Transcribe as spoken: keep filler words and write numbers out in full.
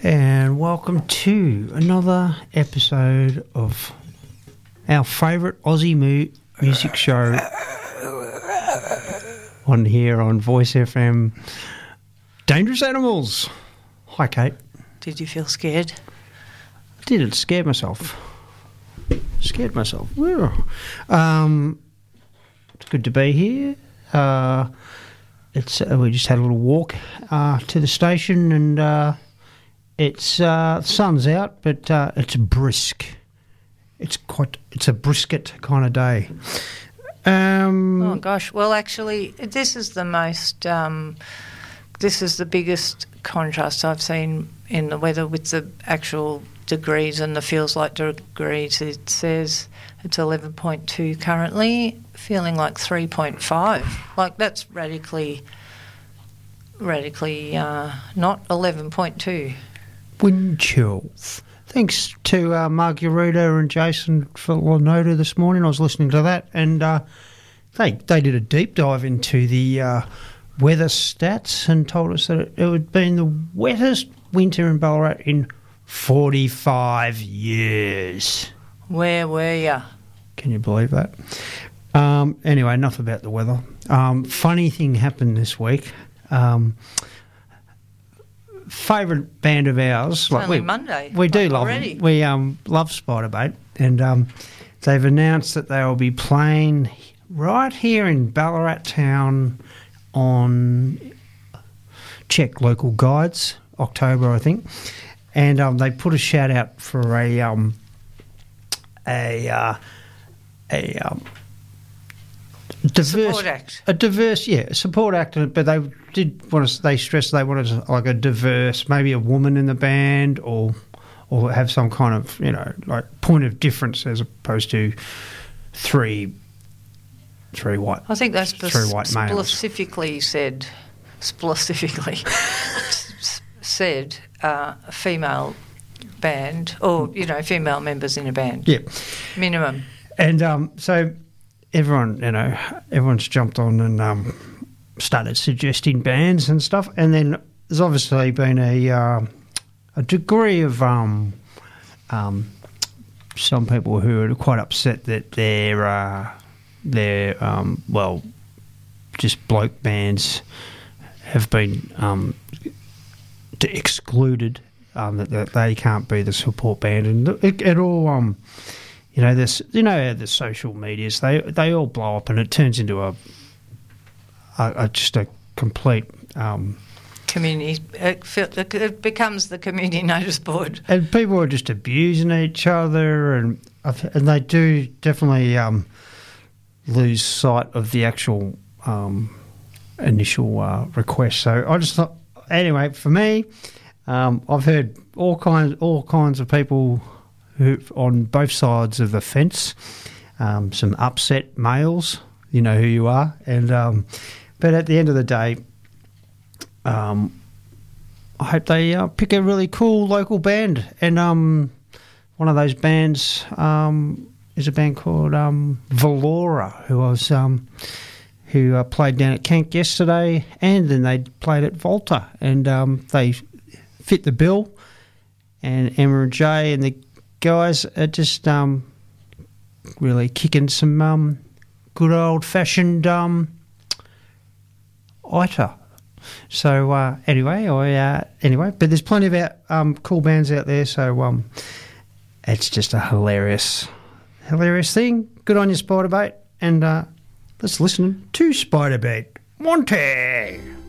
And welcome to another episode of our favourite Aussie mu- music show on here on Voice F M. Dangerous Animals. Hi, Kate. Did you feel scared? I did. It scared myself. Scared myself. Um, it's good to be here. Uh, it's uh, we just had a little walk uh, to the station, and uh, it's uh, sun's out, but uh, it's brisk. It's quite. It's a brisket kind of day. Um, oh gosh! Well, actually, this is the most. Um, this is the biggest contrast I've seen in the weather with the actual degrees and the feels like degrees. It says it's eleven point two currently, feeling like three point five. Like that's radically, radically uh, not eleven point two. Wind chills. Thanks to uh, Margarita and Jason for the nota this morning. I was listening to that, and uh, they they did a deep dive into the uh, weather stats and told us that it, it had been the wettest winter in Ballarat in forty-five years. Where were you? Can you believe that? Um, anyway, enough about the weather. Um, funny thing happened this week. Um, Favourite band of ours. It's like only we, Monday. We do like love already. them. We um, love Spiderbait, and um, they've announced that they will be playing right here in Ballarat town on, check local guides, October, I think. And um, they put a shout out for a um, a uh, a um, diverse Support act. a diverse yeah a support act, but they did want to. They stressed they wanted like a diverse, maybe a woman in the band, or or have some kind of you know like point of difference as opposed to three three white. I think that's three white males. specifically said specifically said uh, a female band, or you know, female members in a band. Yeah, minimum. And um, so everyone, you know, everyone's jumped on and um, started suggesting bands and stuff. And then there's obviously been a uh, a degree of um, um, some people who are quite upset that they're uh, they're um, well, just bloke bands have been um, excluded, um, that, that they can't be the support band, and it, it all, um, you know, this, you know, the social medias, they they all blow up, and it turns into a, a, a just a complete um, community. It, feel, it becomes the community notice board, and people are just abusing each other, and and they do definitely um, lose sight of the actual um, initial uh, request. So I just thought. Anyway, for me, um, I've heard all kinds, all kinds of people who on both sides of the fence. Um, some upset males, you know who you are, and um, but at the end of the day, um, I hope they uh, pick a really cool local band. And um, one of those bands um, is a band called um, Valora, who I was. Um, who uh, played down at Kank yesterday, and then they played at Volta, and um, they fit the bill. And Emma and Jay and the guys are just um, really kicking some um, good old-fashioned um, I T A. So uh, anyway, I uh, anyway, but there's plenty of out, um, cool bands out there, so um, it's just a hilarious, hilarious thing. Good on you, Spiderbait, and. Uh, Let's listen to Spiderbait. Monty!